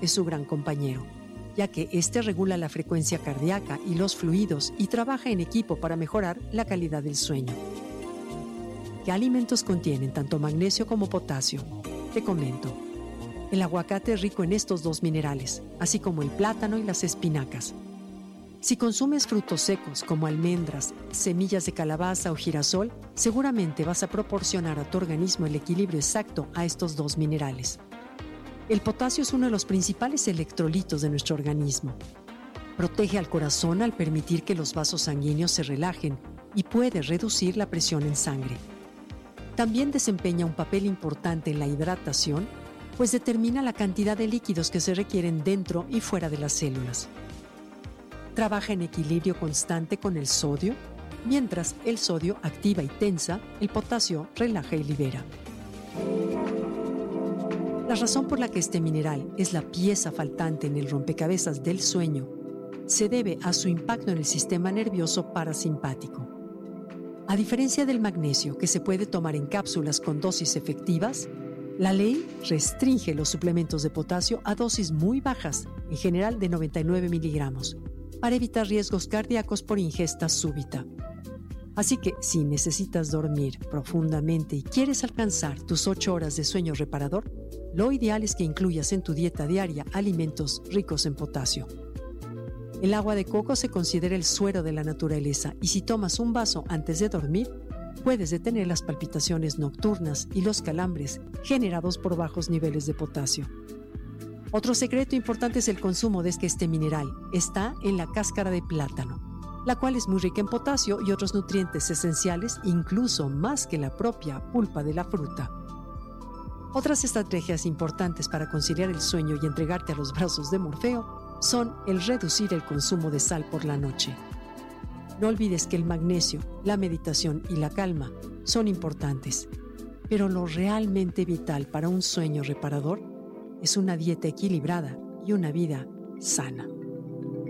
es su gran compañero, ya que este regula la frecuencia cardíaca y los fluidos y trabaja en equipo para mejorar la calidad del sueño. ¿Qué alimentos contienen tanto magnesio como potasio? Te comento. El aguacate es rico en estos dos minerales, así como el plátano y las espinacas. Si consumes frutos secos como almendras, semillas de calabaza o girasol, seguramente vas a proporcionar a tu organismo el equilibrio exacto a estos dos minerales. El potasio es uno de los principales electrolitos de nuestro organismo. Protege al corazón al permitir que los vasos sanguíneos se relajen y puede reducir la presión en sangre. También desempeña un papel importante en la hidratación, pues determina la cantidad de líquidos que se requieren dentro y fuera de las células. Trabaja en equilibrio constante con el sodio, mientras el sodio activa y tensa, el potasio relaja y libera. La razón por la que este mineral es la pieza faltante en el rompecabezas del sueño se debe a su impacto en el sistema nervioso parasimpático. A diferencia del magnesio, que se puede tomar en cápsulas con dosis efectivas, la ley restringe los suplementos de potasio a dosis muy bajas, en general de 99 miligramos, para evitar riesgos cardíacos por ingesta súbita. Así que, si necesitas dormir profundamente y quieres alcanzar tus 8 horas de sueño reparador, lo ideal es que incluyas en tu dieta diaria alimentos ricos en potasio. El agua de coco se considera el suero de la naturaleza y si tomas un vaso antes de dormir, puedes detener las palpitaciones nocturnas y los calambres generados por bajos niveles de potasio. Otro secreto importante es el consumo de este mineral. Está en la cáscara de plátano, la cual es muy rica en potasio y otros nutrientes esenciales, incluso más que la propia pulpa de la fruta. Otras estrategias importantes para conciliar el sueño y entregarte a los brazos de Morfeo son el reducir el consumo de sal por la noche. No olvides que el magnesio, la meditación y la calma son importantes, pero lo realmente vital para un sueño reparador es una dieta equilibrada y una vida sana.